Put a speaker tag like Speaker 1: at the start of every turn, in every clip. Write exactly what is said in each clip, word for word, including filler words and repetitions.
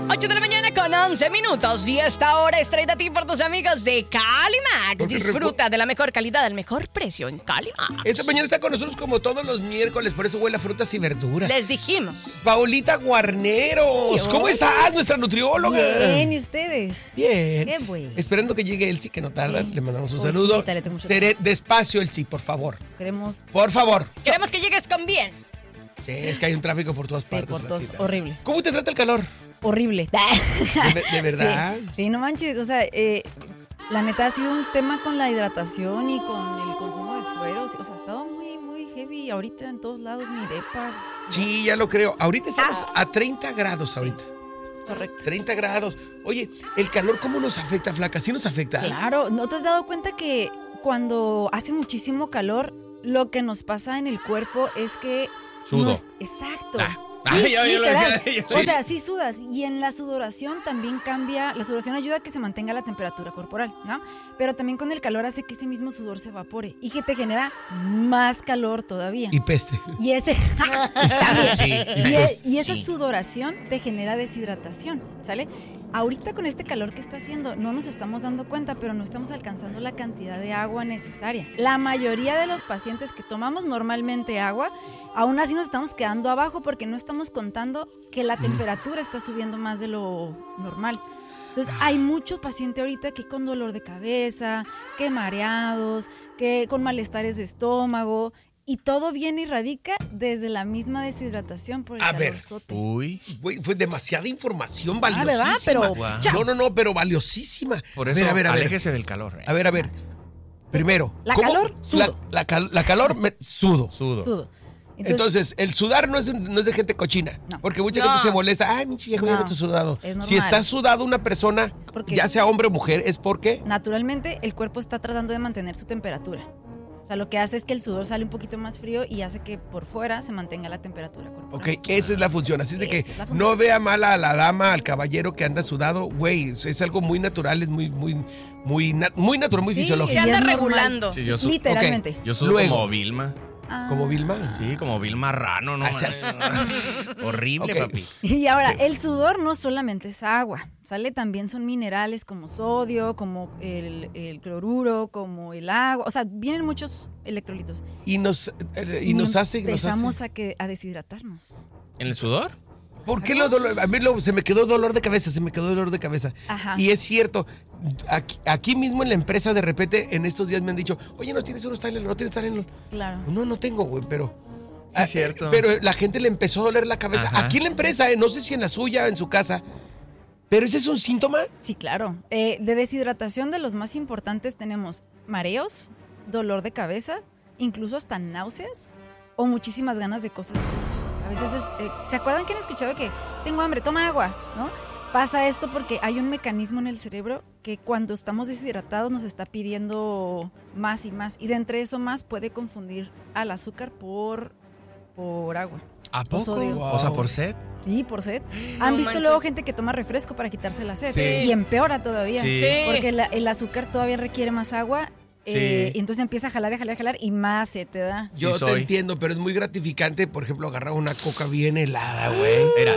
Speaker 1: ocho de la mañana con once minutos y esta hora es traída a ti por tus amigos de Calimax.
Speaker 2: Porque
Speaker 1: Disfruta
Speaker 2: recu-
Speaker 1: de la mejor calidad al mejor precio en Calimax.
Speaker 2: Esta mañana está con nosotros como todos los miércoles, por eso huele a frutas y verduras.
Speaker 1: Les dijimos.
Speaker 2: Paulita Guarneros,
Speaker 1: Sí,
Speaker 2: ¿cómo
Speaker 1: hoy.
Speaker 2: estás, nuestra nutrióloga?
Speaker 3: Bien, ¿y ustedes?
Speaker 2: Bien.
Speaker 3: Qué bueno.
Speaker 2: Esperando que llegue Elsie, que no tarda,
Speaker 3: Sí.
Speaker 2: le mandamos un
Speaker 3: Pobrecita,
Speaker 2: saludo.
Speaker 3: le tengo mucho
Speaker 2: Seré despacio, Elsie, por favor.
Speaker 3: Queremos...
Speaker 2: Por favor.
Speaker 1: Queremos que llegues con bien.
Speaker 2: Sí, es que hay un tráfico por todas
Speaker 3: Sí,
Speaker 2: partes.
Speaker 3: por todos.
Speaker 2: Flaquita.
Speaker 3: Horrible.
Speaker 2: ¿Cómo te trata el calor?
Speaker 3: Horrible.
Speaker 2: ¿De, de verdad?
Speaker 3: Sí, sí, no manches. O sea, eh, la neta ha sido un tema con la hidratación y con el consumo de sueros. O sea, ha estado muy, muy heavy ahorita en todos lados. Mi depa.
Speaker 2: Sí, ya lo creo. Ahorita estamos
Speaker 3: Ah.
Speaker 2: a treinta grados ahorita.
Speaker 3: Es correcto.
Speaker 2: treinta grados. Oye, ¿el calor cómo nos afecta, flaca? ¿Sí nos afecta?
Speaker 3: Claro, ¿no te has dado cuenta que cuando hace muchísimo calor, lo que nos pasa en el cuerpo es que...
Speaker 4: Sudo.
Speaker 3: nos- exacto.
Speaker 4: Ah.
Speaker 3: Sí,
Speaker 4: Ah, yo- yo lo
Speaker 3: literal.
Speaker 4: decía, yo-
Speaker 3: O
Speaker 4: sí.
Speaker 3: sea, sí sudas. Y en la sudoración también cambia. La sudoración ayuda a que se mantenga la temperatura corporal, ¿no? Pero también con el calor hace que ese mismo sudor se evapore y que te genera más calor todavía.
Speaker 2: Y peste.
Speaker 3: Y ese también.
Speaker 4: Sí,
Speaker 3: y, e- y esa
Speaker 4: sí.
Speaker 3: sudoración te genera deshidratación, ¿sale? Ahorita con este calor que está haciendo no nos estamos dando cuenta, pero no estamos alcanzando la cantidad de agua necesaria. La mayoría de los pacientes que tomamos normalmente agua, aún así nos estamos quedando abajo porque no estamos contando que la temperatura está subiendo más de lo normal. Entonces hay mucho paciente ahorita que con dolor de cabeza, que mareados, que con malestares de estómago. Y todo viene y radica desde la misma deshidratación por el
Speaker 2: A ver.
Speaker 3: calorzote.
Speaker 4: Uy.
Speaker 2: Güey, fue demasiada información
Speaker 3: Ah,
Speaker 2: valiosísima.
Speaker 3: ¿verdad? Pero,
Speaker 4: Guau.
Speaker 3: chao.
Speaker 2: No, no, no, pero valiosísima.
Speaker 4: Por
Speaker 2: a
Speaker 4: eso,
Speaker 2: ver, a ver, a ver.
Speaker 4: aléjese del calor. eh.
Speaker 2: A ver, a ver. Primero.
Speaker 3: La
Speaker 2: ¿cómo?
Speaker 3: calor, sudo.
Speaker 2: La, la cal- la calor, me, sudo.
Speaker 4: Sudo.
Speaker 3: Sudo.
Speaker 2: Entonces, el sudar no es, no es de gente cochina.
Speaker 3: No.
Speaker 2: Porque mucha
Speaker 1: No.
Speaker 2: gente se molesta. Ay, mi viejo, ya
Speaker 3: No,
Speaker 2: no está sudado.
Speaker 3: es normal.
Speaker 2: Si está sudado una persona,
Speaker 3: Es porque-
Speaker 2: ya sea hombre o mujer, es porque.
Speaker 3: naturalmente el cuerpo está tratando de mantener su temperatura. O sea, lo que hace es que el sudor sale un poquito más frío y hace que por fuera se mantenga la temperatura corporal.
Speaker 2: Ok, esa es la función. Así es de que
Speaker 3: Esa es la función.
Speaker 2: no vea mal a la dama, al caballero que anda sudado. Güey, es es algo muy natural, es muy, muy, muy, na- muy natural, muy
Speaker 3: Sí,
Speaker 1: Se
Speaker 2: fisiológico.
Speaker 3: y
Speaker 1: anda
Speaker 3: es normal.
Speaker 1: regulando.
Speaker 4: Sí, yo, su-
Speaker 3: Literalmente.
Speaker 2: Ok.
Speaker 4: yo sudo
Speaker 2: Luego.
Speaker 4: como Vilma.
Speaker 3: Ah.
Speaker 2: Como Vilma.
Speaker 4: Sí, como Vilma Rano, ¿no?
Speaker 2: Ah, seas-
Speaker 4: Horrible,
Speaker 2: Ok.
Speaker 4: papi.
Speaker 3: Y ahora,
Speaker 2: Ok.
Speaker 3: el sudor no solamente es agua, ¿sale? También son minerales como sodio, como el, el cloruro, como el agua. O sea, vienen muchos electrolitos.
Speaker 2: Y nos, eh, y nos hace. Nos
Speaker 3: Empezamos
Speaker 2: hace.
Speaker 3: a, que, a deshidratarnos.
Speaker 4: ¿En el sudor?
Speaker 2: ¿Por qué lo dolor? A mí lo- se me quedó dolor de cabeza, se me quedó dolor de cabeza.
Speaker 3: Ajá.
Speaker 2: Y es cierto, aquí, aquí mismo en la empresa de repente en estos días me han dicho, oye, ¿no tienes unos Tylenol? ¿No tienes Tylenol?
Speaker 3: Claro.
Speaker 2: No, no tengo, güey, pero...
Speaker 4: Sí,
Speaker 2: Ah,
Speaker 4: es cierto.
Speaker 2: eh, Pero la gente le empezó a doler la cabeza.
Speaker 4: Ajá.
Speaker 2: Aquí en la empresa, eh, no sé si en la suya, en su casa. Pero ese es un síntoma.
Speaker 3: Sí, claro. Eh, de deshidratación de los más importantes tenemos mareos, dolor de cabeza, incluso hasta náuseas o muchísimas ganas de cosas dulces. A veces, es- eh, ¿se acuerdan que han escuchado que tengo hambre, toma agua, ¿no? Pasa esto porque hay un mecanismo en el cerebro que cuando estamos deshidratados nos está pidiendo más y más. Y de entre eso más puede confundir al azúcar por, por agua.
Speaker 4: ¿A
Speaker 3: poco? sodio.
Speaker 4: O sea, por sed.
Speaker 3: Sí, por sed.
Speaker 1: No
Speaker 3: ¿Han visto
Speaker 1: manches.
Speaker 3: luego gente que toma refresco para quitarse la sed?
Speaker 4: Sí.
Speaker 3: Y empeora todavía.
Speaker 4: Sí.
Speaker 1: Sí.
Speaker 3: Porque la- el azúcar todavía requiere más agua. eh,
Speaker 4: Sí.
Speaker 3: y entonces empieza a jalar, a jalar, a jalar y más se te da.
Speaker 2: Yo
Speaker 4: Sí
Speaker 2: te
Speaker 4: soy.
Speaker 2: entiendo, pero es muy gratificante, por ejemplo, agarrar una coca bien helada, güey.
Speaker 4: Era.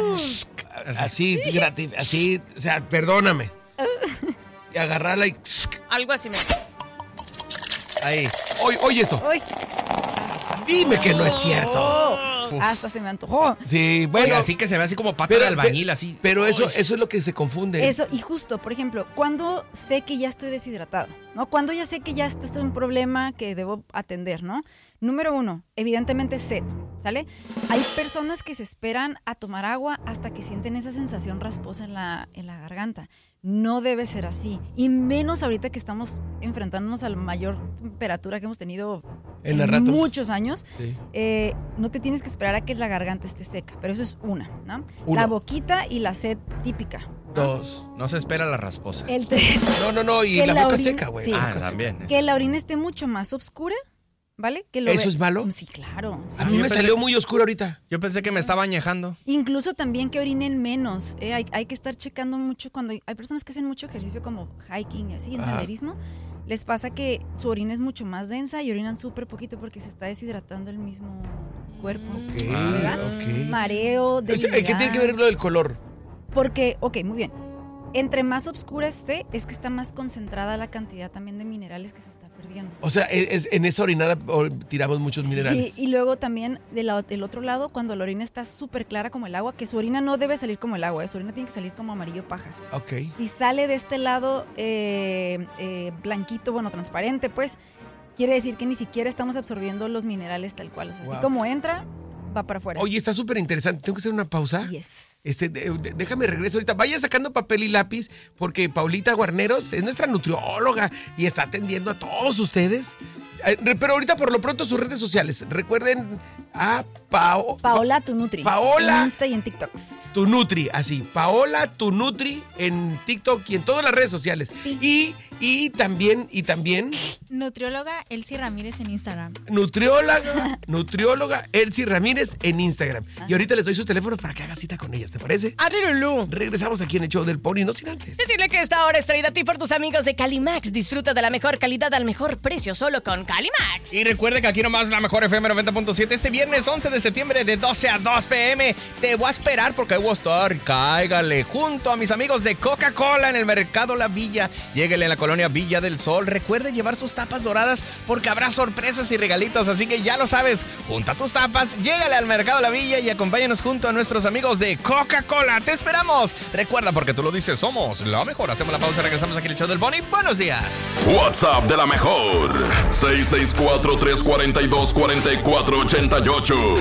Speaker 2: Así, grati- así, o sea, perdóname. Y agarrarla y...
Speaker 1: Algo así me...
Speaker 2: Ahí. Oye, oye esto.
Speaker 3: ¡Uy!
Speaker 2: Dime que no es cierto.
Speaker 3: Oh,
Speaker 4: Uf.
Speaker 3: hasta se me antojó.
Speaker 2: Sí,
Speaker 4: Bueno,
Speaker 2: bueno.
Speaker 4: así que se ve así como pata
Speaker 2: pero-
Speaker 4: de albañil, así.
Speaker 2: Pero eso,
Speaker 4: Uy.
Speaker 2: eso es lo que se confunde.
Speaker 3: Eso, y justo, por ejemplo, cuando sé que ya estoy deshidratado, ¿no? Cuando ya sé que ya esto es un problema que debo atender, ¿no? Número uno, evidentemente sed, ¿sale? Hay personas que se esperan a tomar agua hasta que sienten esa sensación rasposa en la, en la garganta. No debe ser así. Y menos ahorita que estamos enfrentándonos a la mayor temperatura que hemos tenido
Speaker 2: En las ratos.
Speaker 3: muchos años.
Speaker 2: Sí.
Speaker 3: Eh, no te tienes que esperar a que la garganta esté seca, pero eso es una, ¿no?
Speaker 2: Uno.
Speaker 3: La boquita y la sed típica.
Speaker 2: Dos.
Speaker 4: No se espera la rasposa.
Speaker 3: El tres.
Speaker 2: No, no, no, y
Speaker 3: Que
Speaker 2: la,
Speaker 3: la
Speaker 2: boca
Speaker 3: orina-
Speaker 2: seca, güey.
Speaker 3: sí.
Speaker 2: La
Speaker 4: Ah,
Speaker 2: boca seca.
Speaker 4: también.
Speaker 3: Que la orina esté mucho más oscura, ¿vale? Que lo
Speaker 2: ¿Eso
Speaker 3: ve-
Speaker 2: es malo?
Speaker 3: Sí, claro. sí.
Speaker 2: A mí
Speaker 4: Yo
Speaker 2: me
Speaker 4: pensé-
Speaker 2: salió muy oscuro ahorita.
Speaker 4: Yo pensé que me estaba añejando.
Speaker 3: Incluso también que orinen menos. ¿eh? Hay, hay que estar checando mucho cuando hay, hay personas que hacen mucho ejercicio como hiking y así, en
Speaker 2: Ajá.
Speaker 3: senderismo. Les pasa que su orina es mucho más densa y orinan súper poquito porque se está deshidratando el mismo cuerpo.
Speaker 2: Ok,
Speaker 3: ¿Verdad?
Speaker 2: ok.
Speaker 3: Mareo,
Speaker 2: O sea, ¿qué
Speaker 3: debilidad.
Speaker 2: tiene que ver lo del color?
Speaker 3: Porque, ok, muy bien. Entre más oscura esté, es que está más concentrada la cantidad también de minerales que se está perdiendo.
Speaker 2: O sea, es, en esa orinada tiramos muchos minerales.
Speaker 3: Y, y luego también del, del otro lado, cuando la orina está súper clara como el agua, que su orina no debe salir como el agua, ¿eh? Su orina tiene que salir como amarillo paja.
Speaker 2: Ok.
Speaker 3: Si sale de este lado eh, eh, blanquito, bueno, transparente, pues, quiere decir que ni siquiera estamos absorbiendo los minerales tal cual. O sea, wow. Así como entra, va para afuera.
Speaker 2: Oye, está súper interesante. ¿Tengo que hacer una pausa?
Speaker 3: Yes.
Speaker 2: Este, de, de, déjame regreso ahorita. Vaya sacando papel y lápiz porque Paulita Guarneros es nuestra nutrióloga y está atendiendo a todos ustedes. Eh, pero ahorita por lo pronto sus redes sociales. Recuerden a Pao,
Speaker 3: Paola Tu Nutri.
Speaker 2: Paola
Speaker 3: en Insta y en TikTok.
Speaker 2: Tu Nutri, así. Paola Tu Nutri en TikTok y en todas las redes sociales. Sí. Y, y también, y también.
Speaker 5: Nutrióloga Elsie Ramírez en Instagram.
Speaker 2: Nutrióloga, nutrióloga Elsie Ramírez en Instagram. Ah. Y ahorita les doy sus teléfonos para que haga cita con ellas, ¿te parece?
Speaker 1: ¡Arrelulú!
Speaker 2: Regresamos aquí en el show del Pony, no sin antes.
Speaker 1: Decirle que esta hora es traída a ti por tus amigos de Calimax. Disfruta de la mejor calidad al mejor precio solo con Calimax.
Speaker 4: Y recuerde que aquí nomás la mejor F M noventa punto siete este viernes once de septiembre de doce a dos pm. Te voy a esperar porque ahí voy a estar. Cáigale junto a mis amigos de Coca-Cola en el Mercado La Villa. Lléguele en la colonia Villa del Sol. Recuerde llevar sus tapas doradas porque habrá sorpresas y regalitos. Así que ya lo sabes, junta tus tapas, llégale al Mercado La Villa y acompáñanos junto a nuestros amigos de Coca-Cola. ¡Te esperamos! Recuerda, porque tú lo dices, somos la mejor. Hacemos la pausa y regresamos aquí al show del Bonnie. ¡Buenos días!
Speaker 6: WhatsApp de la mejor. seis seis cuatro, tres cuatro dos, cuatro cuatro ocho ocho.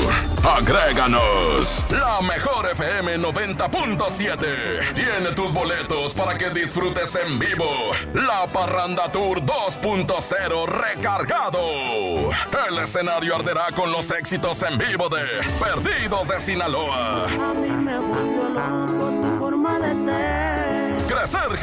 Speaker 6: Agréganos. La mejor F M noventa punto siete. Tiene tus boletos para que disfrutes en vivo La Parranda Tour dos punto cero recargado. El escenario arderá con los éxitos en vivo de Perdidos de Sinaloa.
Speaker 7: A mí me volvió loco tu forma de ser.
Speaker 6: Crecer